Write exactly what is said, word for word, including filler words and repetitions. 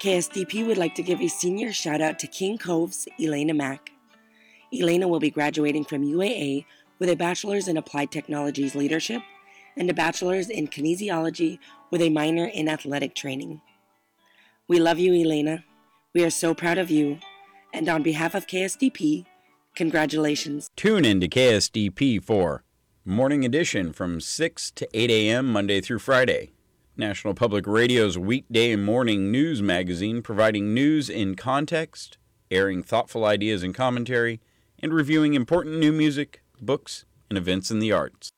K S D P would like to give a senior shout out to King Cove's Elena Mack. Elena will be graduating from U A A with a bachelor's in applied technologies leadership and a bachelor's in kinesiology with a minor in athletic training. We love you, Elena. We are so proud of you. And on behalf of K S D P, congratulations. Tune in to K S D P for Morning Edition from six to eight a.m. Monday through Friday. National Public Radio's weekday morning news magazine providing news in context, airing thoughtful ideas and commentary, and reviewing important new music, books, and events in the arts.